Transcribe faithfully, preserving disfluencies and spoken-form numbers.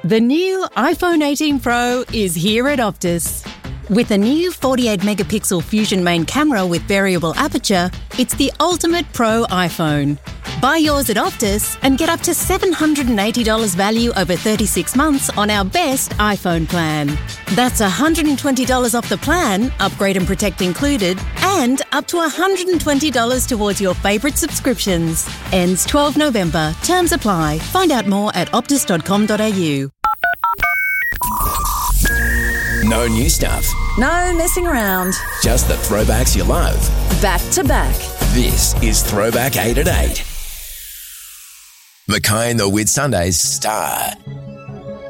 The new iPhone eighteen Pro is here at Optus. With a new forty-eight megapixel Fusion main camera with variable aperture, it's the ultimate pro iPhone. Buy yours at Optus and get up to seven hundred eighty dollars value over thirty-six months on our best iPhone plan. That's one hundred twenty dollars off the plan, upgrade and protect included, and up to one hundred twenty dollars towards your favourite subscriptions. Ends twelfth November. Terms apply. Find out more at optus dot com dot a u. No new stuff. No messing around. Just the throwbacks you love. Back to back. This is Throwback eight at eight. Mackay and the Whitsundays start